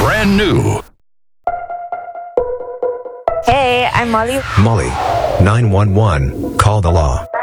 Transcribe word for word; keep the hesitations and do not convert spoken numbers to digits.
brand new. Hey, I'm Molly. Molly, nine one one, call the law.